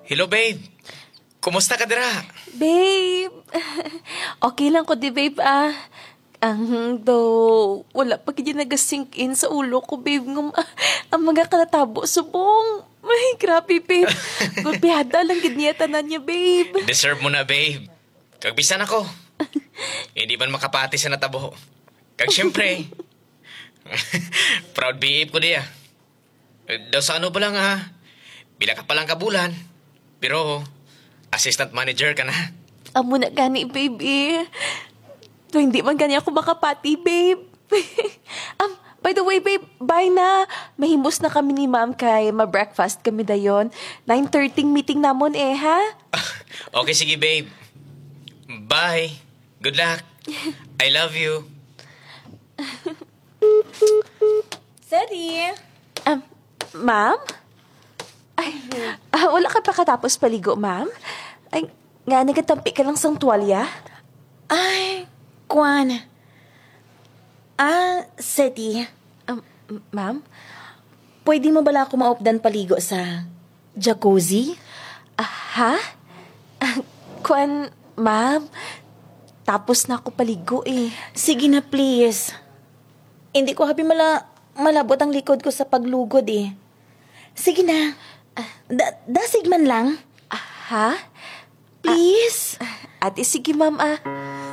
Hello, babe. Kumusta ka dira? Babe, okay lang ko di babe Ang wala pa kaya nag-sink in sa ulo ko babe ang mga kanatabo subong. Ay, grabe babe. Gulpihada lang gid tanan niya babe. Deserve mo na, babe. Kagbisan ako. Hindi man makapati sa natabo. Kag syempre, proud BF ko diya. Daw sa ano pa lang bila ka pa lang kabulan. Pero, assistant manager ka na. Amo na gani babe. So, hindi man gani ako makapati babe. By the way babe, bye na. Mahimos na kami ni ma'am kay ma-breakfast kami dayon. 9:30 meeting namon ha? Okay, sige, babe. Bye. Good luck. I love you. Sedi! Ma'am? Ay, wala ka pa katapos paligo, ma'am? Ay, nga nagatampi ka lang sang tuwalya? Ay, Kwan. Sedi. Ma'am? Pwede mo bala ako maopdan paligo sa jacuzzi? Ha? Kwan, ma'am? Tapos na ako paligo Sige na, please. Hindi ko habi malabot ang likod ko sa paglugod Sige na. Dasig man lang. Ha? Please. Ate, sige ma'am